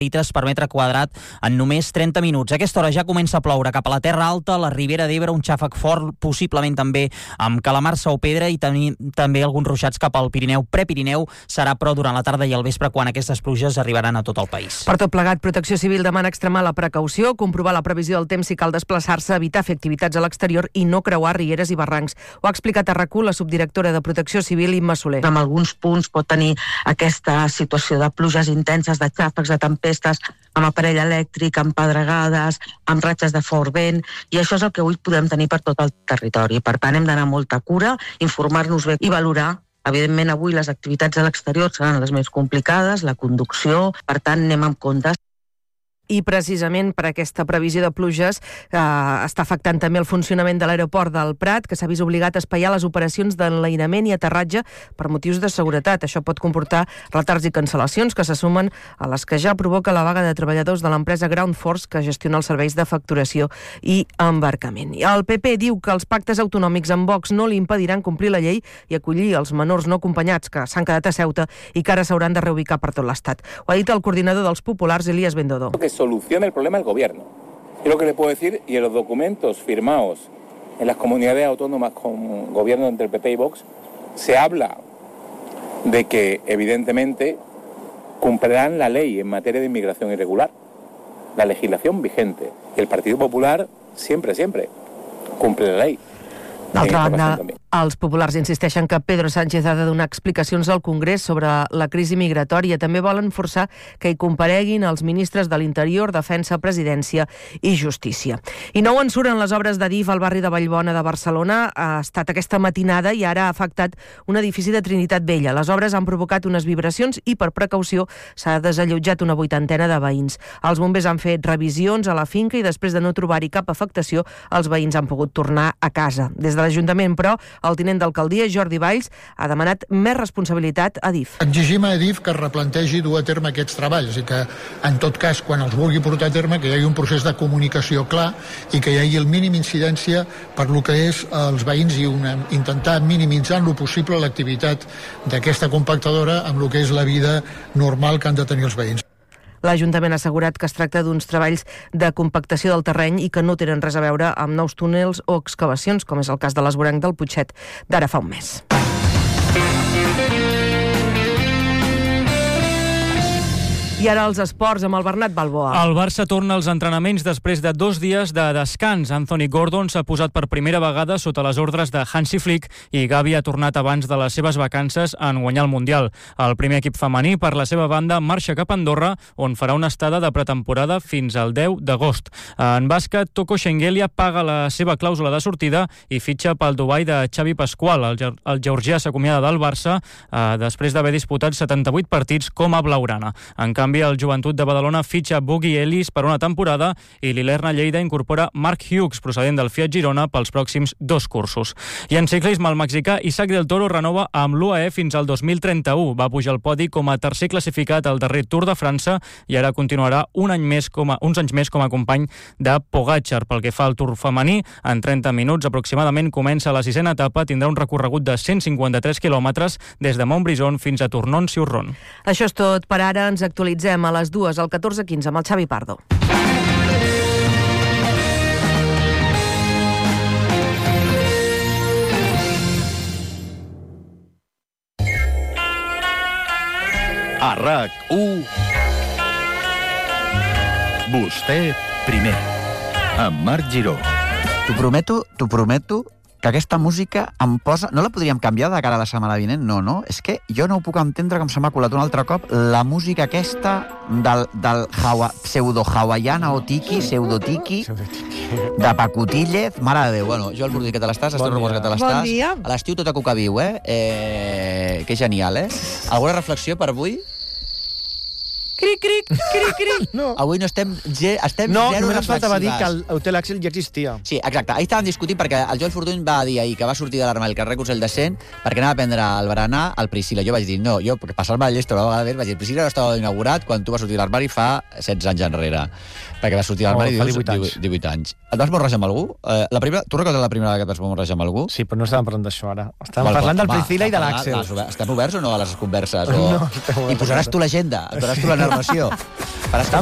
litres per metre quadrat en només 30 minuts. A aquesta hora ja comença a ploure cap a la Terra Alta, la Ribera d'Ebre, un xàfec fort, possiblement també amb calamarsa o pedra, i també alguns ruixats cap al Pirineu, Prepirineu. Serà, però, durant la tarda i el vespre quan aquestes pluges arribaran a tot el país. Per tot plegat, Protecció Civil demana extremar la precaució, comprovar la previsió del temps si cal desplaçar-se, evitar fer activitats a l'exterior i no creuar rieres i barrancs. Ho ha explicat a RAC1 la subdirectora de Protecció Civil, Imma Soler. En alguns punts pot tenir aquesta situació de pluges intenses, de xàfecs, de tempestes, amb aparell elèctric, amb pedregades, amb ratxes de fort vent, i això és el que avui podem tenir per tot el territori. Per tant, hem d'anar amb molta cura, informar-nos bé i valorar. Evidentment, avui les activitats a l'exterior seran les més complicades, la conducció, per tant, anem amb compte. I precisament per aquesta previsió de pluges està afectant també el funcionament de l'aeroport del Prat, que s'ha vist obligat a espaiar les operacions d'enlairament i aterratge per motius de seguretat. Això pot comportar retards i cancel·lacions que se sumen a les que ja provoca la vaga de treballadors de l'empresa Ground Force, que gestiona els serveis de facturació i embarcament. I el PP diu que els pactes autonòmics amb Vox no li impediran complir la llei i acollir els menors no acompanyats que s'han quedat a Ceuta i que ara s'hauran de reubicar per tot l'Estat. Ho ha dit el coordinador dels populars, Elías Bendodo. Soluciona el problema el gobierno. Yo lo que le puedo decir, y en los documentos firmados en las comunidades autónomas con gobierno entre el PP y Vox, se habla de que evidentemente cumplirán la ley en materia de inmigración irregular, la legislación vigente. Y el Partido Popular siempre cumple la ley. D'altra banda, els populars insisteixen que Pedro Sánchez ha de donar explicacions al Congrés sobre la crisi migratòria. També volen forçar que hi compareguin els ministres de l'Interior, Defensa, Presidència i Justícia. I nou en surten les obres d'Adif al barri de Vallbona de Barcelona. Ha estat aquesta matinada i ara ha afectat un edifici de Trinitat Vella. Les obres han provocat unes vibracions i, per precaució, s'ha desallotjat una 80 de veïns. Els bombers han fet revisions a la finca i després de no trobar-hi cap afectació, els veïns han pogut tornar a casa. Des de l'Ajuntament, però, el tinent d'alcaldia, Jordi Valls, ha demanat més responsabilitat a Adif. Exigim a Adif que es replantegi dur a terme aquests treballs i que, en tot cas, quan els vulgui portar a terme, que hi hagi un procés de comunicació clar i que hi hagi el mínim incidència per lo que és els veïns i intentar minimitzar en lo possible l'activitat d'aquesta compactadora amb lo que és la vida normal que han de tenir els veïns. L'Ajuntament ha assegurat que es tracta d'uns treballs de compactació del terreny i que no tenen res a veure amb nous túnels o excavacions, com és el cas de l'esvoranc del Putxet d'ara fa un mes. I ara els esports amb el Bernat Balboa. El Barça torna als entrenaments després de 2 dies de descans. Anthony Gordon s'ha posat per primera vegada sota les ordres de Hansi Flick i Gavi ha tornat abans de les seves vacances en guanyar el Mundial. El primer equip femení, per la seva banda, marxa cap a Andorra, on farà una estada de pretemporada fins al 10 d'agost. En bàsquet, Toko Shengelia paga la seva clàusula de sortida i fitxa pel Dubai de Xavi Pasqual. El georgià s'acomiada del Barça després d'haver disputat 78 partits com a blaugrana. En canvi, el Joventut de Badalona fitxa Boogie Ellis per una temporada i l'Ilerna Lleida incorpora Mark Hughes, procedent del Fiat Girona, pels pròxims 2 cursos. I en ciclisme, el mexicà Isaac del Toro renova amb l'UAE fins al 2031. Va pujar al podi com a tercer classificat al darrer Tour de França i ara continuarà uns anys més com a company de Pogačar. Pel que fa al Tour femení, en 30 minuts aproximadament comença la 6a etapa, tindrà un recorregut de 153 quilòmetres des de Montbrison fins a Tournon-sur-Rhône. Això és tot per ara. Ens actualitzem a les 2 al 14:15 amb el Xavi Pardo. A RAC1, vostè primer, amb Marc Giró. T'ho prometo que aquesta música em posa... No la podríem canviar de cara a la setmana vinent? No. És que jo no ho puc entendre com se m'ha colat un altre cop la música aquesta del pseudo-hawaiana o tiki, pseudo-tiki, de Pacotillez. Mare de Déu, bueno, jo el Jordi, que te l'estàs, Esther Ramos, que te l'estàs. Bon dia. A l'estiu tot a coca viu, Que genial, Alguna reflexió per avui? Cric. No. Avui no estem zero només ens faltava dir que reflexives. l'Hotel Axel ja existia. Sí, exacte. Ahir estàvem discutint perquè el Joel Fortuny va dir ahir que va sortir de l'armari el carrer Consell de Cent perquè anava a prendre el berenar al Priscila. Jo vaig dir, no, jo, perquè passar-me la llesta una vegada més, vaig dir, el Priscila no estava inaugurat quan tu vas sortir de l'armari fa 16 anys enrere. Perquè vas sortir de l'armari fa 18 anys. Et vas morrejar amb algú? Tu recordes la primera vegada que et vas morrejar amb algú? Sí, però no estàvem parlant d'això ara. Estàvem parlant del Priscila i de l'Axel. Estem oberts o no a les converses? No, I posaràs tu l'agenda, posaràs tu la informació. Faràs